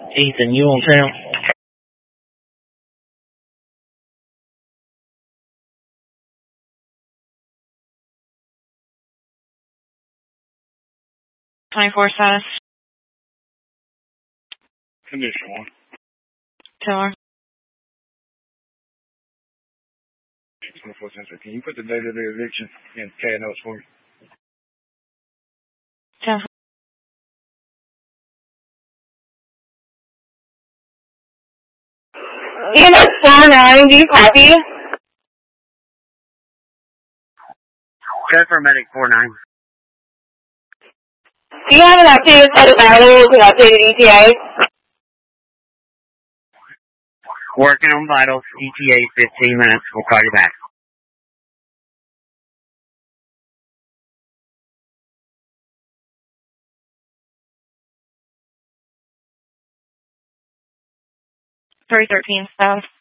Ethan, you on town? .24 status. Condition 1. Tiller. 24 Central. Can you put the date of the eviction in CAD notes for me? 10. Unit 49, do you copy? Go for medic 49. Do you have an updated set of vitals and updated ETA? Working on vitals. ETA 15 minutes. We'll call you back. .313 status.